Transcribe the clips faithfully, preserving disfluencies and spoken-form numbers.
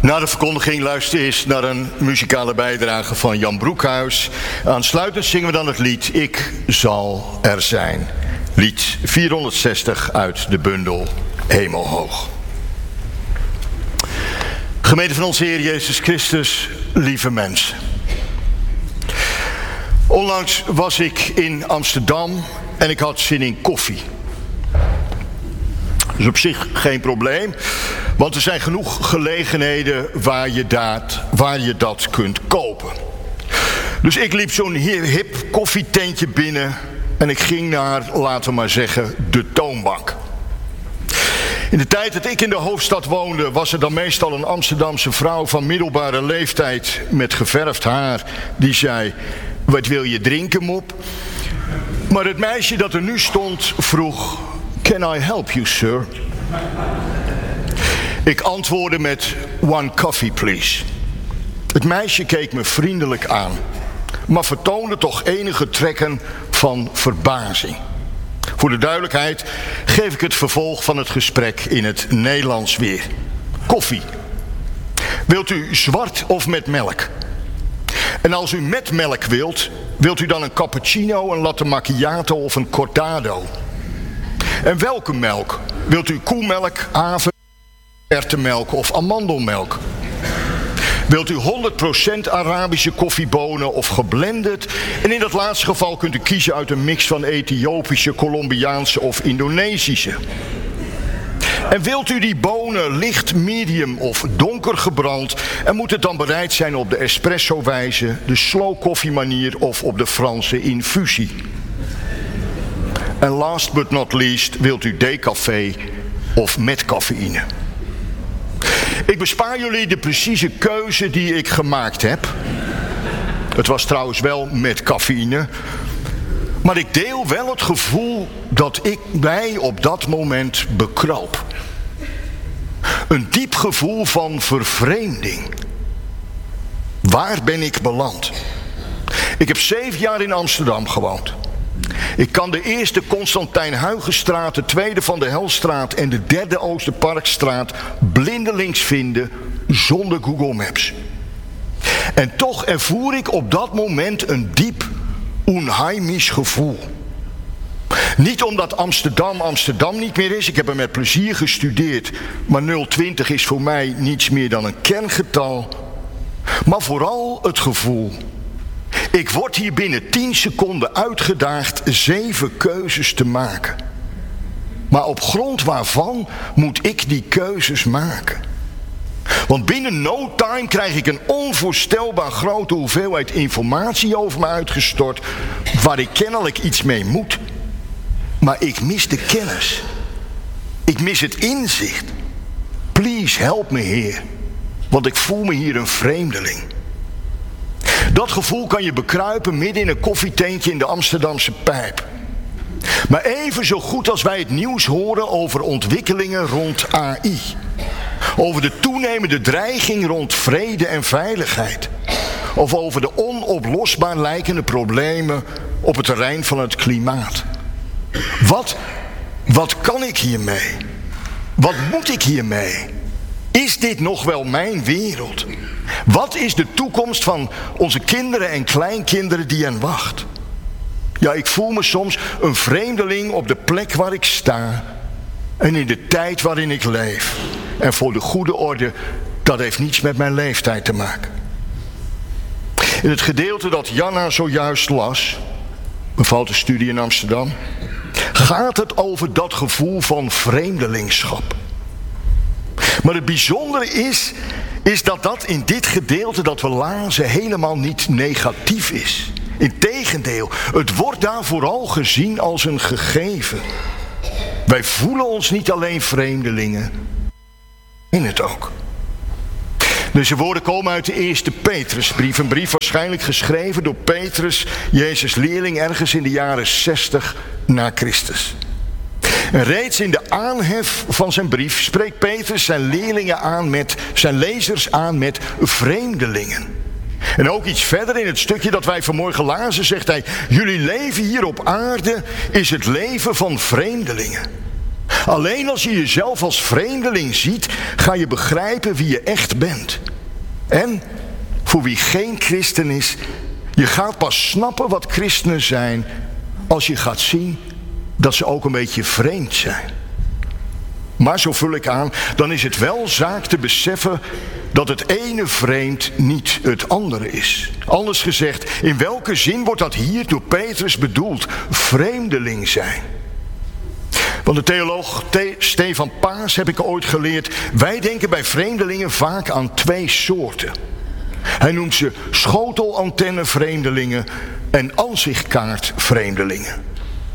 Na de verkondiging luister eens naar een muzikale bijdrage van Jan Broekhuis. Aansluitend zingen we dan het lied Ik zal er zijn. Lied vierhonderdzestig uit de bundel Hemelhoog. Gemeente van onze Heer Jezus Christus, lieve mensen. Onlangs was ik in Amsterdam en ik had zin in koffie. Dat is op zich geen probleem, want er zijn genoeg gelegenheden waar je dat, waar je dat kunt kopen. Dus ik liep zo'n hip koffietentje binnen en ik ging naar, laten we maar zeggen, de toonbank. In de tijd dat ik in de hoofdstad woonde, was er dan meestal een Amsterdamse vrouw van middelbare leeftijd met geverfd haar die zei: wat wil je drinken, mop? Maar het meisje dat er nu stond vroeg: Can I help you, sir? Ik antwoordde met one coffee, please. Het meisje keek me vriendelijk aan, maar vertoonde toch enige trekken van verbazing. Voor de duidelijkheid geef ik het vervolg van het gesprek in het Nederlands weer. Koffie. Wilt u zwart of met melk? En als u met melk wilt, wilt u dan een cappuccino, een latte macchiato of een cortado? En welke melk? Wilt u koemelk, haver, erwtenmelk of amandelmelk? Wilt u honderd procent Arabische koffiebonen of geblended? En in dat laatste geval kunt u kiezen uit een mix van Ethiopische, Colombiaanse of Indonesische. En wilt u die bonen licht, medium of donker gebrand? En moet het dan bereid zijn op de espresso wijze, de slow koffie manier of op de Franse infusie? En last but not least, wilt u decafé of met cafeïne? Ik bespaar jullie de precieze keuze die ik gemaakt heb. Het was trouwens wel met cafeïne. Maar ik deel wel het gevoel dat ik mij op dat moment bekroop. Een diep gevoel van vervreemding. Waar ben ik beland? Ik heb zeven jaar in Amsterdam gewoond. Ik kan de eerste Constantijn Huygenstraat, de tweede Van de Helstraat en de derde Oosterparkstraat blindelings vinden zonder Google Maps. En toch ervoer ik op dat moment een diep, onheimisch gevoel. Niet omdat Amsterdam Amsterdam niet meer is, ik heb er met plezier gestudeerd, maar nul twintig is voor mij niets meer dan een kerngetal. Maar vooral het gevoel. Ik word hier binnen tien seconden uitgedaagd zeven keuzes te maken. Maar op grond waarvan moet ik die keuzes maken? Want binnen no time krijg ik een onvoorstelbaar grote hoeveelheid informatie over me uitgestort, waar ik kennelijk iets mee moet. Maar ik mis de kennis. Ik mis het inzicht. Please help me, Heer. Want ik voel me hier een vreemdeling. Dat gevoel kan je bekruipen midden in een koffietentje in de Amsterdamse Pijp. Maar even zo goed als wij het nieuws horen over ontwikkelingen rond A I. Over de toenemende dreiging rond vrede en veiligheid. Of over de onoplosbaar lijkende problemen op het terrein van het klimaat. Wat, wat kan ik hiermee? Wat moet ik hiermee? Is dit nog wel mijn wereld? Wat is de toekomst van onze kinderen en kleinkinderen die hen wacht? Ja, ik voel me soms een vreemdeling op de plek waar ik sta en in de tijd waarin ik leef. En voor de goede orde, dat heeft niets met mijn leeftijd te maken. In het gedeelte dat Janna zojuist las, bevalt de studie in Amsterdam, gaat het over dat gevoel van vreemdelingschap. Maar het bijzondere is, is dat dat in dit gedeelte dat we lazen helemaal niet negatief is. Integendeel, het wordt daar vooral gezien als een gegeven. Wij voelen ons niet alleen vreemdelingen, in het ook. Deze woorden komen uit de eerste Petrusbrief. Een brief waarschijnlijk geschreven door Petrus, Jezus' leerling, ergens in de jaren zestig na Christus. En reeds in de aanhef van zijn brief spreekt Petrus zijn leerlingen aan met, zijn lezers aan met vreemdelingen. En ook iets verder in het stukje dat wij vanmorgen lazen zegt hij: jullie leven hier op aarde is het leven van vreemdelingen. Alleen als je jezelf als vreemdeling ziet, ga je begrijpen wie je echt bent. En voor wie geen christen is, je gaat pas snappen wat christenen zijn als je gaat zien dat ze ook een beetje vreemd zijn. Maar zo vul ik aan, dan is het wel zaak te beseffen dat het ene vreemd niet het andere is. Anders gezegd, in welke zin wordt dat hier door Petrus bedoeld? Vreemdeling zijn. Van de theoloog Stefan Paas heb ik ooit geleerd, wij denken bij vreemdelingen vaak aan twee soorten. Hij noemt ze schotelantenne-vreemdelingen en ansichtkaart-vreemdelingen.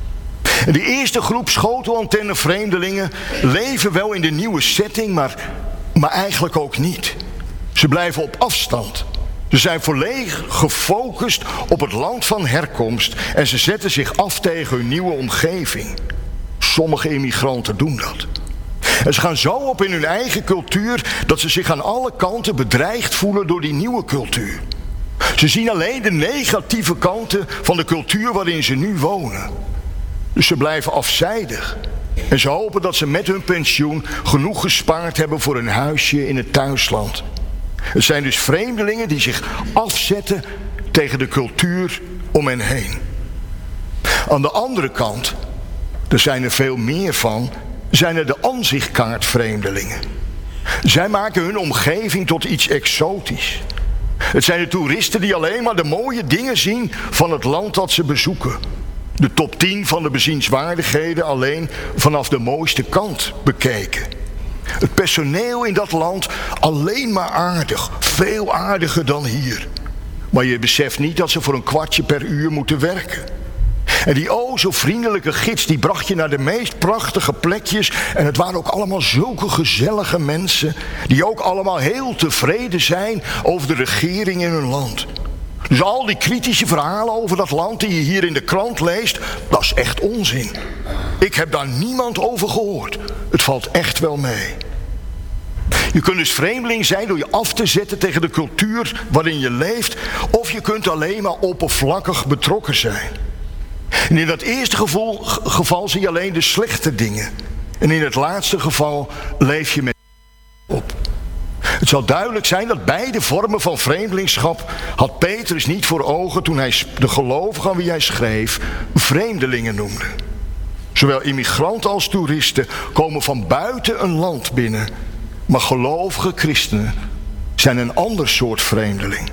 En de eerste groep schotelantenne-vreemdelingen leven wel in de nieuwe setting, maar, maar eigenlijk ook niet. Ze blijven op afstand. Ze zijn volledig gefocust op het land van herkomst en ze zetten zich af tegen hun nieuwe omgeving. Sommige immigranten doen dat. En ze gaan zo op in hun eigen cultuur dat ze zich aan alle kanten bedreigd voelen door die nieuwe cultuur. Ze zien alleen de negatieve kanten van de cultuur waarin ze nu wonen. Dus ze blijven afzijdig. En ze hopen dat ze met hun pensioen genoeg gespaard hebben voor een huisje in het thuisland. Het zijn dus vreemdelingen die zich afzetten tegen de cultuur om hen heen. Aan de andere kant, er zijn er veel meer van, zijn er de ansichtkaart-vreemdelingen. Zij maken hun omgeving tot iets exotisch. Het zijn de toeristen die alleen maar de mooie dingen zien van het land dat ze bezoeken. De top tien van de bezienswaardigheden alleen vanaf de mooiste kant bekeken. Het personeel in dat land alleen maar aardig, veel aardiger dan hier. Maar je beseft niet dat ze voor een kwartje per uur moeten werken. En die o zo vriendelijke gids die bracht je naar de meest prachtige plekjes. En het waren ook allemaal zulke gezellige mensen. Die ook allemaal heel tevreden zijn over de regering in hun land. Dus al die kritische verhalen over dat land die je hier in de krant leest, dat is echt onzin. Ik heb daar niemand over gehoord. Het valt echt wel mee. Je kunt dus vreemdeling zijn door je af te zetten tegen de cultuur waarin je leeft. Of je kunt alleen maar oppervlakkig betrokken zijn. En in dat eerste geval, geval zie je alleen de slechte dingen. En in het laatste geval leef je met op. Het zal duidelijk zijn dat beide vormen van vreemdelingschap had Petrus niet voor ogen toen hij de gelovigen aan wie hij schreef vreemdelingen noemde. Zowel immigranten als toeristen komen van buiten een land binnen. Maar gelovige christenen zijn een ander soort vreemdeling.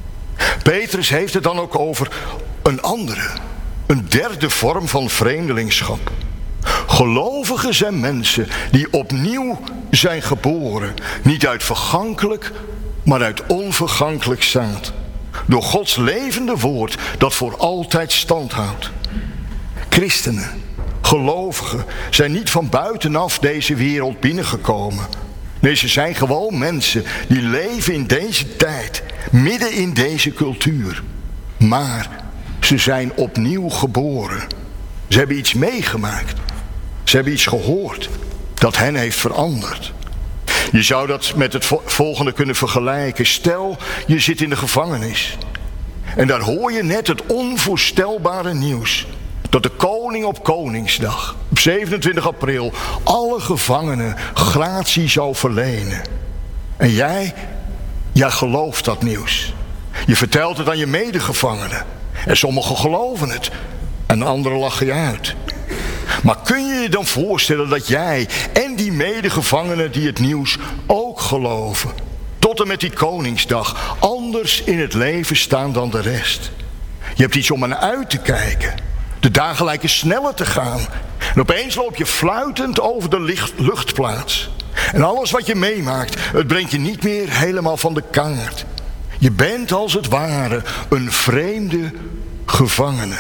Petrus heeft het dan ook over een andere, een derde vorm van vreemdelingschap. Gelovigen zijn mensen die opnieuw zijn geboren. Niet uit vergankelijk, maar uit onvergankelijk zaad. Door Gods levende woord dat voor altijd stand houdt. Christenen, gelovigen, zijn niet van buitenaf deze wereld binnengekomen. Nee, ze zijn gewoon mensen die leven in deze tijd, midden in deze cultuur. Maar ze zijn opnieuw geboren. Ze hebben iets meegemaakt. Ze hebben iets gehoord dat hen heeft veranderd. Je zou dat met het volgende kunnen vergelijken. Stel, je zit in de gevangenis. En daar hoor je net het onvoorstelbare nieuws. Dat de koning op Koningsdag, op zevenentwintig april, alle gevangenen gratie zou verlenen. En jij, jij gelooft dat nieuws. Je vertelt het aan je medegevangenen. En sommigen geloven het. En anderen lachen je uit. Maar kun je je dan voorstellen dat jij en die medegevangenen die het nieuws ook geloven, tot en met die Koningsdag, anders in het leven staan dan de rest? Je hebt iets om aan uit te kijken. De dagen lijken sneller te gaan. En opeens loop je fluitend over de licht, luchtplaats. En alles wat je meemaakt, het brengt je niet meer helemaal van de kaart. Je bent als het ware een vreemde gevangene.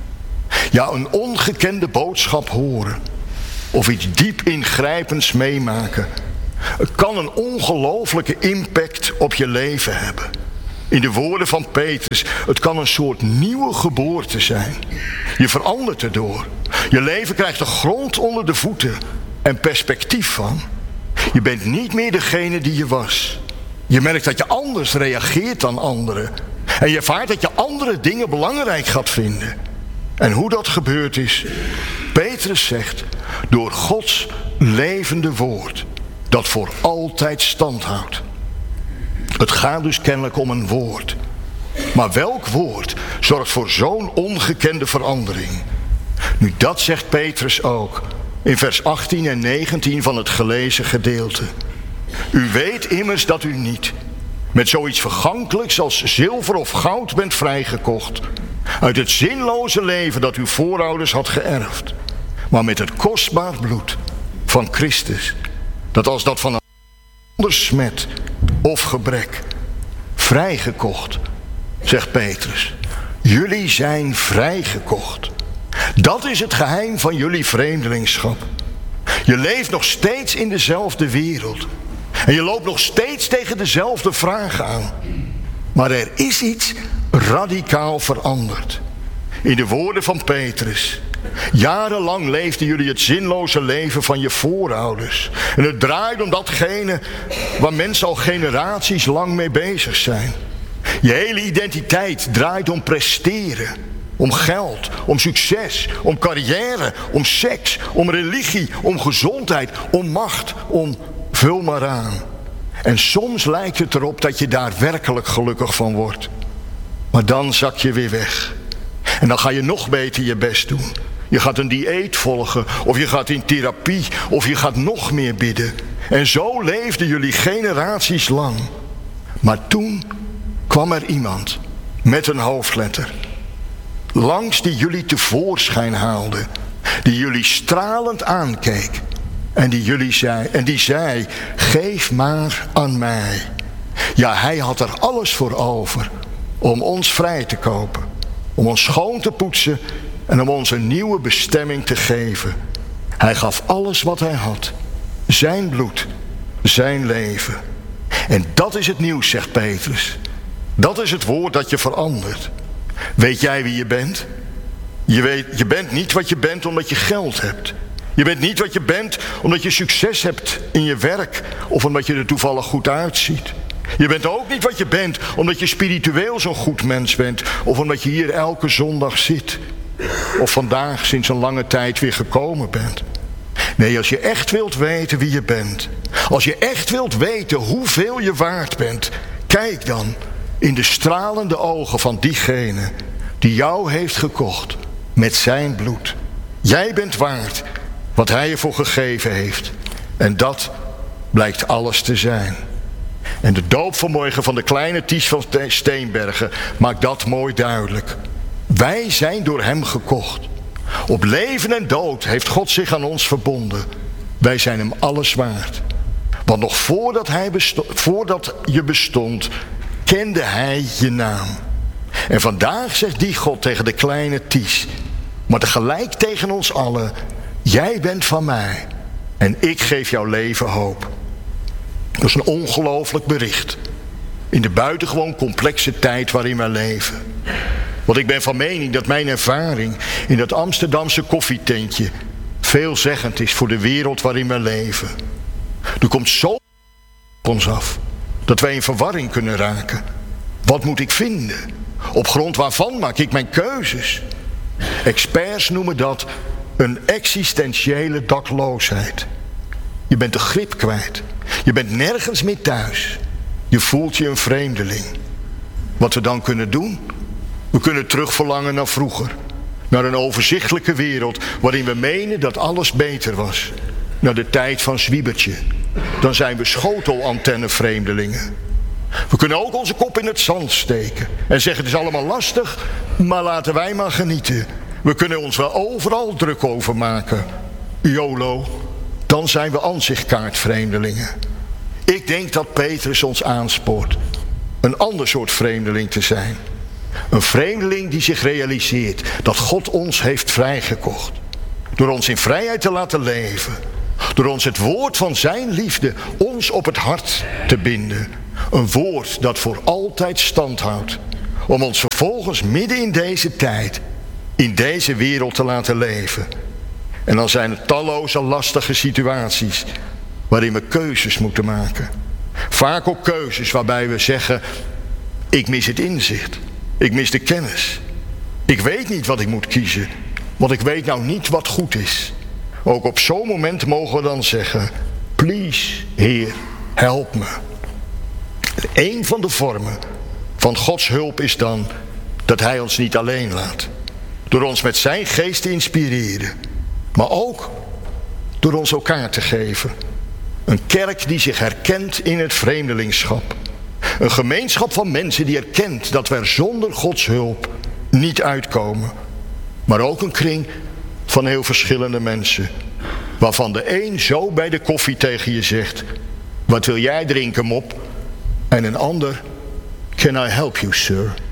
Ja, een ongekende boodschap horen. Of iets diep ingrijpends meemaken. Het kan een ongelooflijke impact op je leven hebben. In de woorden van Petrus, het kan een soort nieuwe geboorte zijn. Je verandert erdoor. Je leven krijgt de grond onder de voeten en perspectief van. Je bent niet meer degene die je was. Je merkt dat je anders reageert dan anderen. En je ervaart dat je andere dingen belangrijk gaat vinden. En hoe dat gebeurd is, Petrus zegt, door Gods levende woord dat voor altijd stand houdt. Het gaat dus kennelijk om een woord. Maar welk woord zorgt voor zo'n ongekende verandering? Nu, dat zegt Petrus ook in vers achttien en negentien van het gelezen gedeelte. U weet immers dat u niet met zoiets vergankelijks als zilver of goud bent vrijgekocht uit het zinloze leven dat uw voorouders had geërfd, maar met het kostbaar bloed van Christus, dat als dat van een ander smet of gebrek vrijgekocht, zegt Petrus. Jullie zijn vrijgekocht. Dat is het geheim van jullie vreemdelingschap. Je leeft nog steeds in dezelfde wereld. En je loopt nog steeds tegen dezelfde vragen aan. Maar er is iets radicaal veranderd. In de woorden van Petrus. Jarenlang leefden jullie het zinloze leven van je voorouders. En het draait om datgene waar mensen al generaties lang mee bezig zijn. Je hele identiteit draait om presteren. Om geld, om succes, om carrière, om seks, om religie, om gezondheid, om macht, om vul maar aan. En soms lijkt het erop dat je daar werkelijk gelukkig van wordt. Maar dan zak je weer weg. En dan ga je nog beter je best doen. Je gaat een dieet volgen, of je gaat in therapie, of je gaat nog meer bidden. En zo leefden jullie generaties lang. Maar toen kwam er iemand met een hoofdletter langs die jullie tevoorschijn haalde, die jullie stralend aankeek en die jullie zei, en die zei, geef maar aan mij. Ja, hij had er alles voor over om ons vrij te kopen, om ons schoon te poetsen en om ons een nieuwe bestemming te geven. Hij gaf alles wat hij had, zijn bloed, zijn leven. En dat is het nieuws, zegt Petrus. Dat is het woord dat je verandert. Weet jij wie je bent? Je, weet, je bent niet wat je bent omdat je geld hebt. Je bent niet wat je bent omdat je succes hebt in je werk of omdat je er toevallig goed uitziet. Je bent ook niet wat je bent omdat je spiritueel zo'n goed mens bent of omdat je hier elke zondag zit of vandaag sinds een lange tijd weer gekomen bent. Nee, als je echt wilt weten wie je bent, als je echt wilt weten hoeveel je waard bent, kijk dan in de stralende ogen van diegene die jou heeft gekocht met zijn bloed. Jij bent waard wat hij je voor gegeven heeft. En dat blijkt alles te zijn. En de doop vanmorgen van de kleine Ties van Steenbergen maakt dat mooi duidelijk. Wij zijn door hem gekocht. Op leven en dood heeft God zich aan ons verbonden. Wij zijn hem alles waard. Want nog voordat, hij besto- voordat je bestond, kende hij je naam. En vandaag zegt die God tegen de kleine Ties, maar tegelijk tegen ons allen, jij bent van mij en ik geef jouw leven hoop. Dat is een ongelooflijk bericht in de buitengewoon complexe tijd waarin wij leven. Want ik ben van mening dat mijn ervaring in dat Amsterdamse koffietentje veelzeggend is voor de wereld waarin wij leven. Er komt zo op ons af dat wij in verwarring kunnen raken. Wat moet ik vinden? Op grond waarvan maak ik mijn keuzes? Experts noemen dat een existentiële dakloosheid. Je bent de grip kwijt. Je bent nergens meer thuis. Je voelt je een vreemdeling. Wat we dan kunnen doen? We kunnen terugverlangen naar vroeger. Naar een overzichtelijke wereld waarin we menen dat alles beter was. Naar de tijd van Zwiebertje. Dan zijn we schotelantenne-vreemdelingen. We kunnen ook onze kop in het zand steken en zeggen het is allemaal lastig, maar laten wij maar genieten. We kunnen ons wel overal druk over maken. YOLO, dan zijn we aanzichtkaartvreemdelingen. Ik denk dat Petrus ons aanspoort een ander soort vreemdeling te zijn. Een vreemdeling die zich realiseert dat God ons heeft vrijgekocht. Door ons in vrijheid te laten leven. Door ons het woord van zijn liefde ons op het hart te binden. Een woord dat voor altijd stand houdt. Om ons vervolgens midden in deze tijd, in deze wereld te laten leven. En dan zijn er talloze lastige situaties waarin we keuzes moeten maken. Vaak ook keuzes waarbij we zeggen, ik mis het inzicht. Ik mis de kennis. Ik weet niet wat ik moet kiezen. Want ik weet nou niet wat goed is. Ook op zo'n moment mogen we dan zeggen: please, Heer, help me. Eén van de vormen van Gods hulp is dan dat Hij ons niet alleen laat. Door ons met zijn geest te inspireren. Maar ook door ons elkaar te geven. Een kerk die zich herkent in het vreemdelingschap. Een gemeenschap van mensen die erkent dat we er zonder Gods hulp niet uitkomen. Maar ook een kring van heel verschillende mensen. Waarvan de een zo bij de koffie tegen je zegt: wat wil jij drinken, mop? En een ander: can I help you, sir?